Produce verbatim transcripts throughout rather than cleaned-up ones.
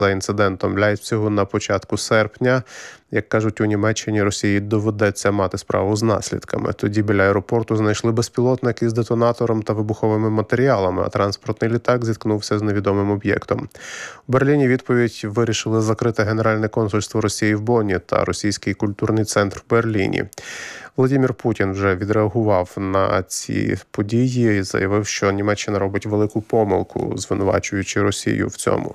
за інцидентом Лейпцигу на початку серпня. Як кажуть у Німеччині, Росії доведеться мати справу з наслідками. Тоді біля аеропорту знайшли безпілотник із детонатором та вибуховими матеріалами, а транспортний літак зіткнувся з невідомим об'єктом. У Берліні відповідь вирішили закрити Генеральне консульство Росії в Бонні та Російський культурний центр в Берліні. Володимир Путін вже відреагував на ці події і заявив, що Німеччина робить велику помилку, звинувачуючи Росію в цьому.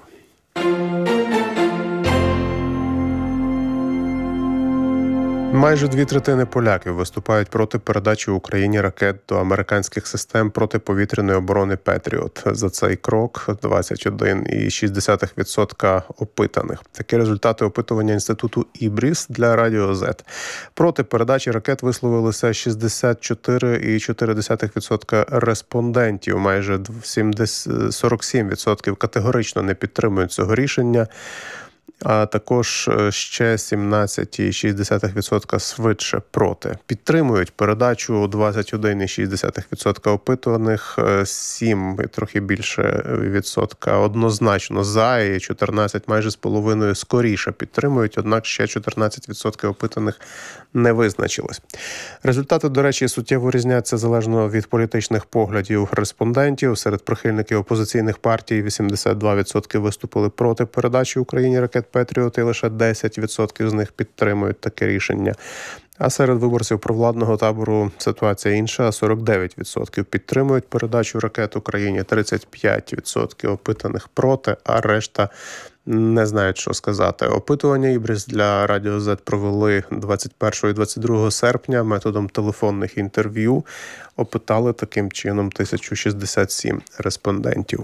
Майже дві третини поляків виступають проти передачі Україні ракет до американських систем протиповітряної оборони «Петріот». За цей крок двадцять один цілих шість десятих відсотка опитаних. Такі результати опитування інституту Ібріс для Радіо Зет. Проти передачі ракет висловилися шістдесят чотири цілих чотири десятих відсотка респондентів. Майже сорок сім відсотків категорично не підтримують цього рішення. А також ще сімнадцять цілих шість десятих відсотка швидше проти. Підтримують передачу двадцять один цілих шість десятих відсотка опитуваних, сім трохи більше відсотка однозначно за і чотирнадцять майже з половиною скоріше підтримують, однак ще чотирнадцять відсотків опитаних не визначилось. Результати, до речі, суттєво різняться залежно від політичних поглядів респондентів. Серед прихильників опозиційних партій вісімдесят два відсотки виступили проти передачі Україні ракет «Петріот» і лише десять відсотків з них підтримують таке рішення. А серед виборців провладного табору ситуація інша. сорок дев'ять відсотків підтримують передачу ракет Україні, тридцять п'ять відсотків опитаних проти, а решта не знають, що сказати. Опитування Ібріс для Радіо Зет провели двадцять першого і двадцять другого серпня методом телефонних інтерв'ю. Опитали таким чином тисячу шістдесят сім респондентів.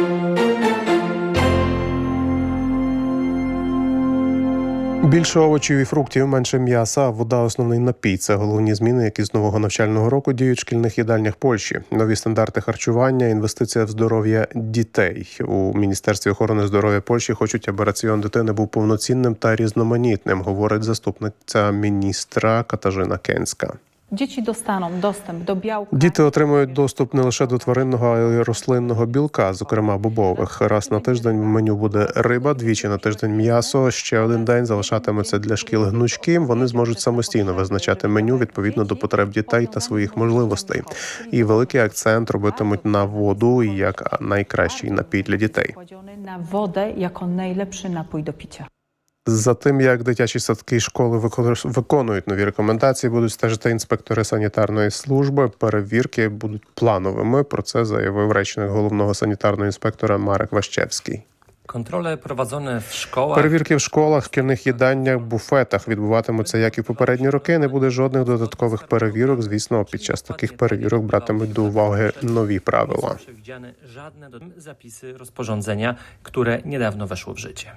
Більше овочів і фруктів, менше м'яса, вода – основний напій. Це головні зміни, які з нового навчального року діють в шкільних їдальнях Польщі. Нові стандарти харчування, інвестиція в здоров'я дітей. У Міністерстві охорони здоров'я Польщі хочуть, аби раціон дитини був повноцінним та різноманітним, говорить заступниця міністра Катажина Кенська. Діти достануть доступ до білка. Діти отримують доступ не лише до тваринного, а й рослинного білка, зокрема бобових. Раз на тиждень в меню буде риба, двічі на тиждень м'ясо. Ще один день залишатиметься для шкіл гнучким. Вони зможуть самостійно визначати меню відповідно до потреб дітей та своїх можливостей. І великий акцент робитимуть на воду як найкращий напій для дітей. На воду як найlepszy напій до пиття. За тим, як дитячі садки і школи виконують нові рекомендації, будуть стежити інспектори санітарної служби. Перевірки будуть плановими. Про це заявив речник головного санітарного інспектора Марек Ващевський. Контролі проведені в школах. Перевірки в школах, шкільних їдальнях, буфетах відбуватимуться, як і в попередні роки. Не буде жодних додаткових перевірок. Звісно, під час таких перевірок братимуть до уваги нові правила. Не przewidziane żadne zapisy rozporządzenia, które niedawno weszło w życie.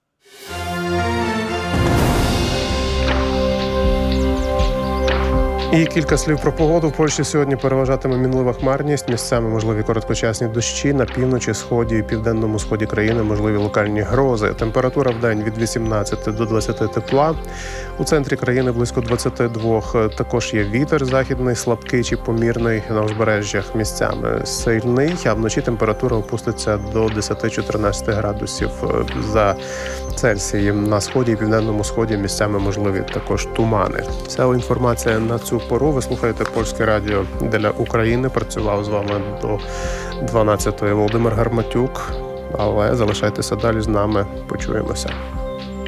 І кілька слів про погоду. В Польщі сьогодні переважатиме мінлива хмарність. Місцями можливі короткочасні дощі. На півночі, сході і південному сході країни можливі локальні грози. Температура в день від вісімнадцяти до двадцяти тепла. У центрі країни близько двадцяти двох. Також є вітер західний, слабкий чи помірний. На узбережжях місцями сильний. А вночі температура опуститься до десяти-чотирнадцяти градусів за Цельсієм. На сході і південному сході місцями можливі також тумани. Вся інформація на цю пору. Ви слухаєте Польське радіо для України. Працював з вами до дванадцятої Володимир Гарматюк. Але залишайтеся далі з нами. Почуємося.